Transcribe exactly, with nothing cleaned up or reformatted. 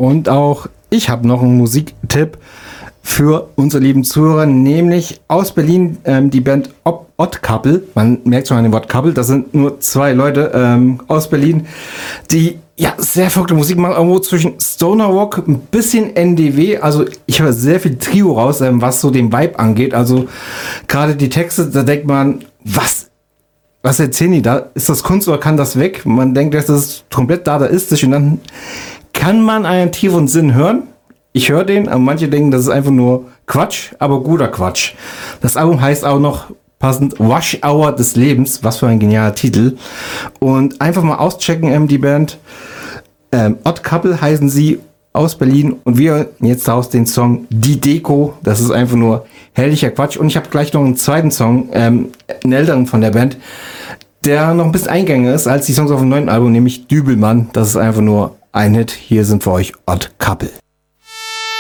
Und auch ich habe noch einen Musiktipp für unsere lieben Zuhörer, nämlich aus Berlin ähm, die Band Odd Couple. Man merkt schon an dem Wort Couple, das sind nur zwei Leute ähm, aus Berlin, die ja sehr verrückte Musik machen, irgendwo zwischen Stoner Rock, ein bisschen N D W. Also ich höre sehr viel Trio raus, ähm, was so den Vibe angeht. Also gerade die Texte, da denkt man, was Was erzählen die da? Ist das Kunst oder kann das weg? Man denkt, das ist komplett dadaistisch und dann kann man einen tiefen Sinn hören. Ich höre den, aber manche denken, das ist einfach nur Quatsch, aber guter Quatsch. Das Album heißt auch noch passend Rush Hour des Lebens. Was für ein genialer Titel. Und einfach mal auschecken, ähm, die Band. Ähm, Odd Couple heißen sie, aus Berlin. Und wir jetzt aus den Song Die Deko. Das ist einfach nur herrlicher Quatsch. Und ich habe gleich noch einen zweiten Song, ähm, einen älteren von der Band, der noch ein bisschen eingängiger ist als die Songs auf dem neuen Album, nämlich Dübelmann. Das ist einfach nur ein Hit. Hier sind für euch Odd Couple.